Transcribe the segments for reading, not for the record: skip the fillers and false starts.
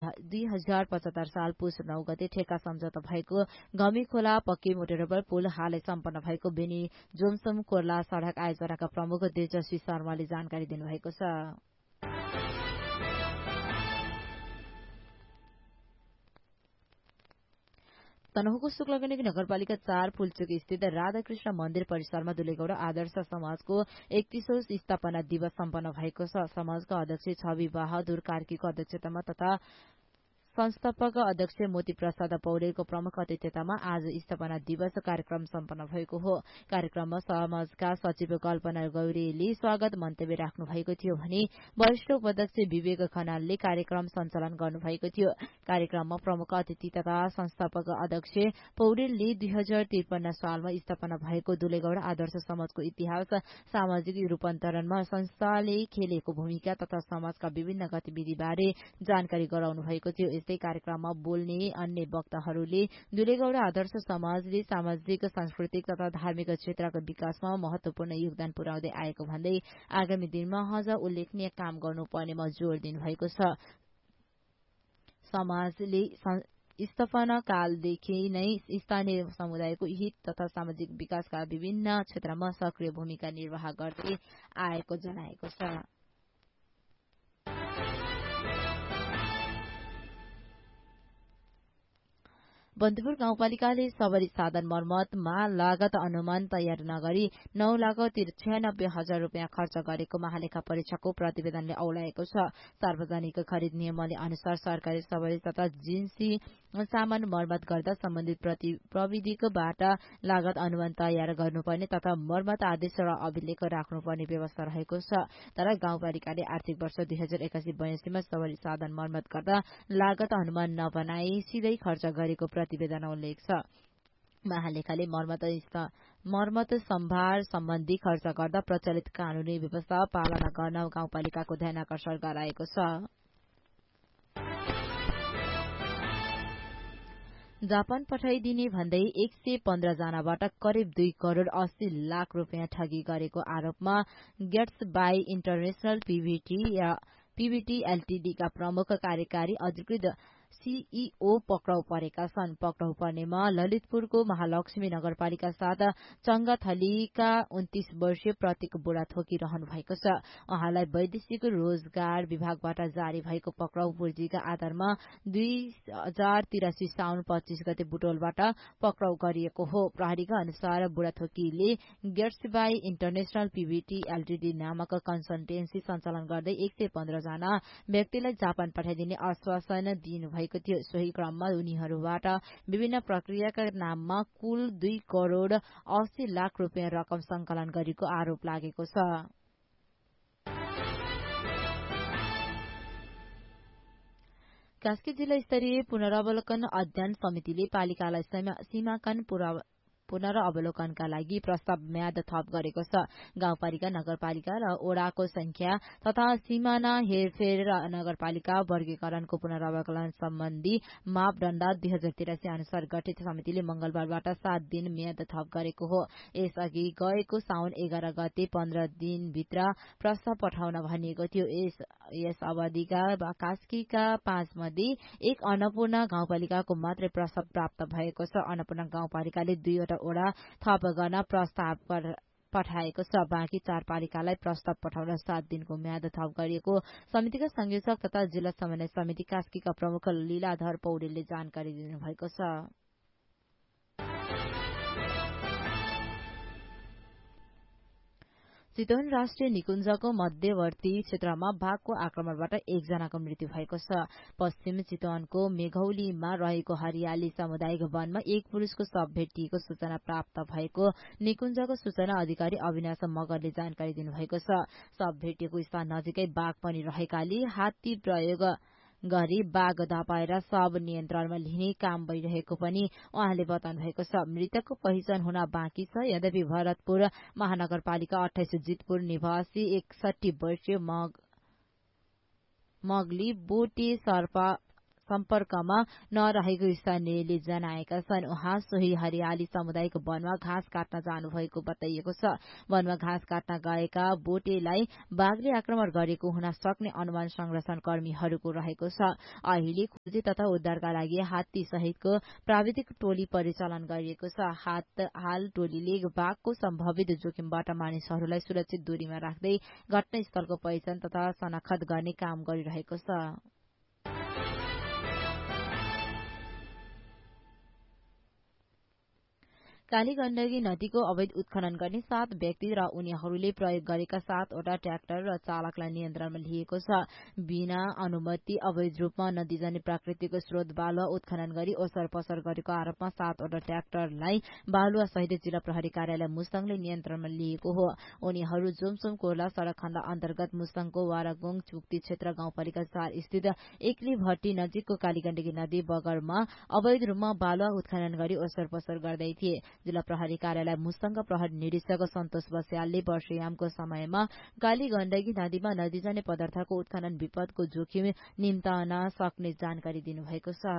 2075 साल पुस 9 गते ठेक्का सम्झौता भएको घमी खोला पक्की मोटरेबल पुल हालै सम्पन्न भएको बेनी जोमसोम कोर्ला सड़क आयोजनाका प्रमुख तेजस्वी शर्माले जानकारी दिनुभएको छ। तनहुँको शुक्लगण्डकी नगरपालिका 4 पुलचोक स्थित राधाकृष्ण मन्दिर परिसरमा दुलेगौड़ा आदर्श समाजको 31औं स्थापना दिवस सम्पन्न भएको छ। समाजका अध्यक्ष छवि बहादुर कार्कीको अध्यक्षतामा तथा संस्थापक अध्यक्ष मोती प्रसाद पौडेलको प्रमुख अतिथ्यतामा आज स्थापना दिवस कार्यक्रम सम्पन्न भएको हो। कार्यक्रममा समाजका सचिव कल्पना गौरीले स्वागत मन्तव्य राख्नु भएको थियो भने वरिष्ठ उपाध्यक्ष विवेक खनालले कार्यक्रम सञ्चालन गर्नुभएको थियो। कार्यक्रममा प्रमुख अतिथि तथा संस्थापक अध्यक्ष पौडेलले 2053 सालमा स्थापना भएको दुलेगौड़ा आदर्श समाजको इतिहास, सामाजिक रूपान्तरणमा संस्थाले खेलेको भूमिका तथा समाजका विभिन्न गतिविधिबारे जानकारी गराउनु भएको थियो। यस्तै कार्यक्रममा बोल्ने अन्य वक्ताहरूले दुलेगौड़ा आदर्श समाजले सामाजिक, सांस्कृतिक तथा धार्मिक क्षेत्रका विकासमा महत्वपूर्ण योगदान पुर्याउँदै आएको भन्दै आगामी दिनमा अझ उल्लेखनीय काम गर्नुपर्नेमा जोड़ दिनुभएको छ। समाजले स्थापना कालदेखि नै स्थानीय समुदायको हित तथा सामाजिक विकासका विभिन्न क्षेत्रमा सक्रिय भूमिका निर्वाह गर्दै आएको जनाएको छ। बन्दीपुर गाउँपालिकाले सबरी साधन मर्मतमा लागत अनुमान तयार नगरी 9,96,000 रूपियाँ खर्च गरेको महालेखा परीक्षकको प्रतिवेदनले औलाएको छ। सार्वजनिक खरिद नियमावली अनुसार सरकारी सबरी तथा जिन्सी सामान मर्मत गर्दा सम्बन्धित प्रविधिकबाट लागत अनुमान तयार गर्नुपर्ने तथा मर्मत आदेश र अभिलेख राख्नुपर्ने व्यवस्था रहेको छ। तर गाउँपालिकाले आर्थिक वर्ष 2081-82 मा सबरी साधन मर्मत गर्दा लागत अनुमान नबनाई सिधै खर्च गरेको प्रतिवेदन उल्लेख छ। महालेखाले मर्मत सम्भार सम्बन्धी खर्च गर्दा प्रचलित कानूनी व्यवस्था पालना गर्न गाउँपालिकाको ध्यानाकर्षण गराएको छ। जापान पठाइदिने भन्दै 115 जनाबाट करिब 2 करोड़ 80 लाख रूपियाँ ठगी गरेको आरोपमा gets by international PBT LTD का प्रमुख कार्यकारी अधिकृत सीईओ पक्राउ परेका छन्। पक्राउ पर्नेमा ललितपुरको महालक्ष्मी नगरपालिका 7 चंगाथलीका 29 वर्षीय प्रतीक बुढाथोकी रहनु भएको छ। उहाँलाई वैदेशिक रोजगार विभागबाट जारी भएको पक्राउ पूर्जीका आधारमा 2083 साउन 25 गते बुटोलबाट पक्राउ गरिएको हो। प्रहरीका अनुसार बुढाथोकीले gets by international PBT LTD नामक कन्सल्टेन्सी सञ्चालन गर्दै 115 जना व्यक्तिलाई जापान पठाइदिने आश्वासन दिनु भएको थियो। सोही क्रममा उनीहरूबाट विभिन्न प्रक्रियाका नाममा कुल 2 करोड़ 80 लाख रूपियाँ रकम संकलन गरेको आरोप लागेको छ। कास्की जिल्ला स्तरीय पुनरावलोकन अध्ययन समितिले पालिकालाई सीमाङ्कन पुनरावलोकनका लागि प्रस्ताव म्याद थप गरेको छ। गाउँपालिका, नगरपालिका र ओडाको संख्या तथा सीमाना हेरफेर र नगरपालिका वर्गीकरणको पुनरावलोकन सम्बन्धी मापदण्ड 2083 अनुसार गठित समितिले मंगलबारबाट 7 दिन म्याद थप गरेको हो। यसअघि गएको साउन 11 गते 15 दिनभित्र प्रस्ताव पठाउन भनिएको थियो। यस अवधिका कास्कीका 5 मध्ये 1 अन्नपूर्ण गाउँपालिकाको मात्रै प्रस्ताव प्राप्त भएको छ। अन्नपूर्ण गाउँपालिकाले 2 वटा ओडा थप गर्न प्रस्ताव पठाएको छ। बाँकी 4 पालिकालाई प्रस्ताव पठाउन 7 दिनको म्याद थप गरिएको समितिका संयोजक तथा जिल्ला समन्वय समिति कास्कीका प्रमुख लीलाधर पौडेलले जानकारी दिनुभएको छ। चितवन राष्ट्रिय निकुञ्जको मध्यवर्ती क्षेत्रमा बाघको आक्रमणबाट 1 जनाको मृत्यु भएको छ। पश्चिम चितवनको मेघौलीमा रहेको हरियाली सामुदायिक वनमा 1 पुरुषको शव भेटिएको सूचना प्राप्त भएको निकुञ्जको सूचना अधिकारी अविनाश मगरले जानकारी दिनुभएको छ। शव भेटिएको स्थान नजिकै बाघ पनि रहेकाले हात्ती प्रयोग गरी बाघ धपाएर शव नियन्त्रणमा लिने काम भइरहेको पनि उहाँले बताउनु भएको छ। मृतकको पहिचान हुन बाँकी छ। यद्यपि भरतपुर महानगरपालिका 28 जितपुर निवासी 61 वर्षीय मगली बोटे सम्पर्कमा नरहेको स्थानीयले जनाएका छन्। उहाँ सोही हरियाली सामुदायिक वनमा घाँस काट्न जानुभएको बताइएको छ। वनमा घाँस काट्न गएका बोटेलाई बाघले आक्रमण गरेको हुन सक्ने अनुमान संरक्षण कर्मीहरूको रहेको छ। अहिले खोजी तथा उद्धारका लागि हात्ती सहितको प्राविधिक टोली परिचालन गरिएको छ। हाल टोलीले बाघको सम्भावित जोखिमबाट मानिसहरूलाई सुरक्षित दूरीमा राख्दै घटनास्थलको पहिचान तथा शनाखत गर्ने काम गरिरहेको छ। कालीगण्डकी नदीको अवैध उत्खनन गर्ने 7 व्यक्ति र उनीहरूले प्रयोग गरेका 7 वटा ट्र्याक्टर र चालकलाई नियन्त्रणमा लिएको छ। बिना अनुमति अवैध रूपमा नदी जाने प्राकृतिक स्रोत बालुवा उत्खनन गरी ओसर पसर गरेको आरोपमा 7 वटा ट्र्याक्टरलाई बालुवा सहित जिल्ला प्रहरी कार्यालय मुस्ताङले नियन्त्रणमा लिएको हो। उनीहरू जोमसोम कोर्ला सड़क खण्ड अन्तर्गत मुस्ताङको वारागोङ चुक्ती क्षेत्र गाउँपालिका 4 स्थित एक्ली भट्टी नजिकको कालीगण्डकी नदी बगरमा अवैध रूपमा बालुवा उत्खनन गरी ओसर पसर गर्दै थिए। जिल्ला प्रहरी कार्यालय मुस्ताङका प्रहरी निरीक्षक सन्तोष बस्यालले वर्षयामको समयमा कालीगण्डकी नदीमा नदी जाने पदार्थको उत्खनन विपदको जोखिम निम्ताउन सक्ने जानकारी दिनुभएको छ।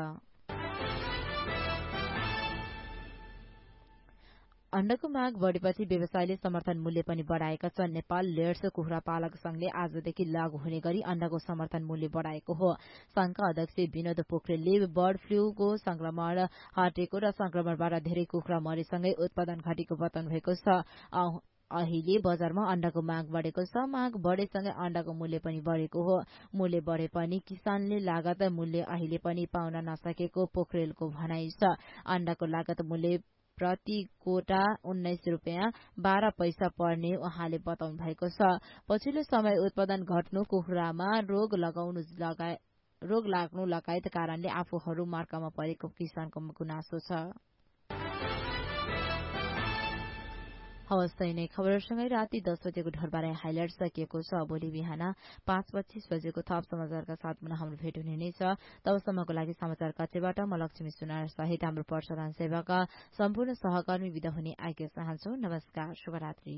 अण्डाको माग बढ़ेपछि व्यवसायले समर्थन मूल्य पनि बढ़ाएका छन्। नेपाल लेयर्स कुखुरा पालक संघले आजदेखि लागू हुने गरी अण्डाको समर्थन मूल्य बढ़ाएको हो। संघका अध्यक्ष विनोद पोखरेलले बर्ड फ्लूको संक्रमण हटेको र संक्रमणबाट धेरै कुखुरा मरेसँगै उत्पादन घटेको बताउनु भएको छ। अहिले बजारमा अण्डाको माग बढ़ेको छ। माग बढ़ेसँगै अण्डाको मूल्य पनि बढ़ेको हो। मूल्य बढ़े पनि किसानले लागत मूल्य अहिले पनि पाउन नसकेको पोखरेलको भनाइ छ। अण्डाको लागत मूल्य प्रति कोटा 19 रुपियाँ 12 पैसा पर्ने उहाँले बताउनु भएको छ। पछिल्लो समय उत्पादन घट्नु, कुखुरामा रोग लाग्नु लगायत कारणले आफूहरू मार्कामा परेको किसानको गुनासो छ। हवस् नै खबरसँगै राति 10 बजेको ढलबारे हाइलाइट सकिएको छ। भोलि बिहान 5:25 बजेको थप समाचारका साथ पुनः हाम्रो भेट हुने नै छ। तबसम्मको लागि समाचार कक्षबाट म लक्ष्मी सुनार सहित हाम्रो प्रसारण सेवाका सम्पूर्ण सहकर्मी विदा हुने आज्ञा चाहन्छु। नमस्कार, शुभरात्रि।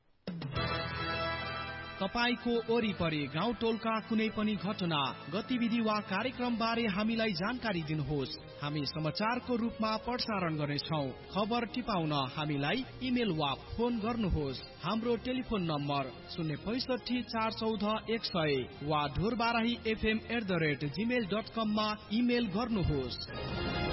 तपाईको वरिपरि गाउँ टोलका कुनै पनि घटना, गतिविधि वा कार्यक्रम बारे हामीलाई जानकारी दिनुहोस्। हामी समाचारको रूपमा प्रसारण गर्नेछौँ। खबर टिपाउन हामीलाई इमेल वा फोन गर्नुहोस्। हाम्रो टेलिफोन नम्बर 065 414 100 वा ढोरबाराही fm@gmail.com मा इमेल गर्नुहोस्।